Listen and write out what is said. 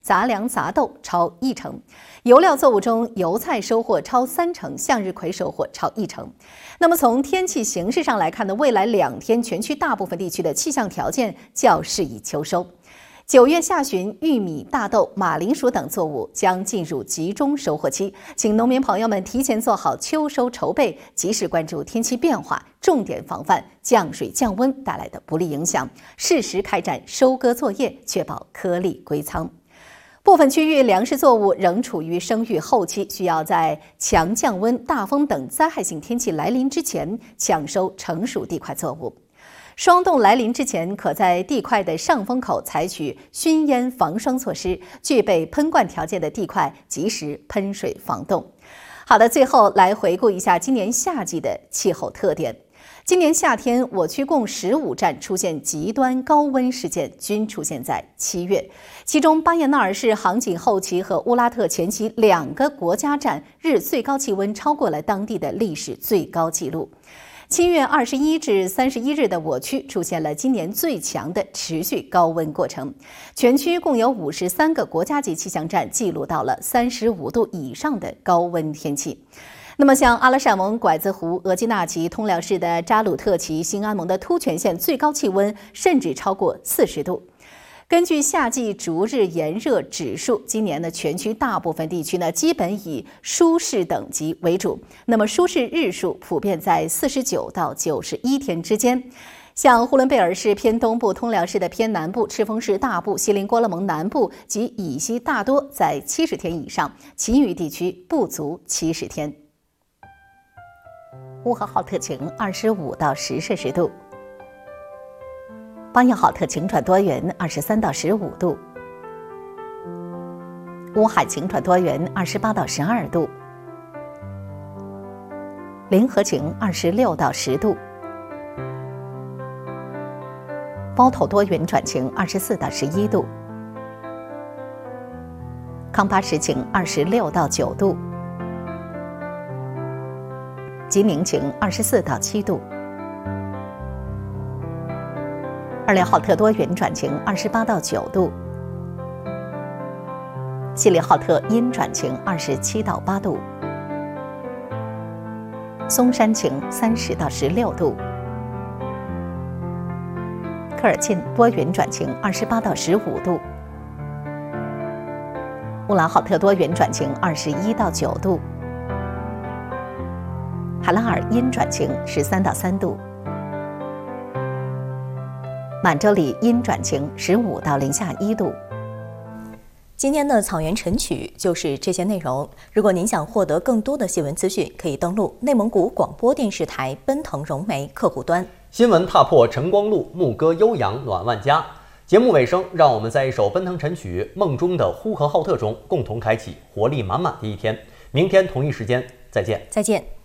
杂粮杂豆超1成，油料作物中油菜收获超3成，向日葵收获超1成。那么从天气形势上来看呢，未来2天全区大部分地区的气象条件较适宜秋收。9月下旬，玉米、大豆、马铃薯等作物将进入集中收获期，请农民朋友们提前做好秋收筹备，及时关注天气变化，重点防范降水降温带来的不利影响，适时开展收割作业，确保颗粒归仓。部分区域粮食作物仍处于生育后期，需要在强降温、大风等灾害性天气来临之前抢收成熟地块作物。霜冻来临之前，可在地块的上风口采取熏烟防霜措施，具备喷灌条件的地块及时喷水防冻。好的，最后来回顾一下今年夏季的气候特点。今年夏天，我区共15站出现极端高温事件，均出现在7月。其中，巴彦淖尔市杭锦后旗和乌拉特前旗2个国家站日最高气温超过了当地的历史最高纪录。7月21至31日的我区出现了今年最强的持续高温过程，全区共有53个国家级气象站记录到了35度以上的高温天气。那么像阿拉善盟拐子湖、额济纳旗、通辽市的扎鲁特旗、兴安盟的突泉县最高气温甚至超过40度。根据夏季逐日炎热指数，今年的全区大部分地区呢，基本以舒适等级为主。那么舒适日数普遍在49到91天之间。像呼伦贝尔市偏东部、通辽市的偏南部、赤峰市大部、锡林郭勒盟南部及以西大多在70天以上，其余地区不足70天。呼和浩特晴25到10摄氏度，巴彦淖特晴转多云23到15度，乌海晴转多云28到12度，临河晴26到10度，包头多云转晴24到11度，康巴什晴26到9度，吉宁晴24到7度，二连浩特多云转晴28到9度，锡林浩特阴转晴27到8度，松山晴30到16度，科尔沁多云转晴28到15度，乌兰浩特多云转晴21到9度，海拉尔阴转晴13到3度，满洲里阴转晴15到零下1度。 今天的草原晨曲就是这些内容。如果您想获得更多的新闻资讯，可以登录内蒙古广播电视台奔腾融媒客户端。 新闻踏破晨光路，牧歌悠扬暖万家。节目尾声，让我们在一首奔腾晨曲《梦中的呼和浩特》中，共同开启活力满满的一天。明天同一时间再见。 再见。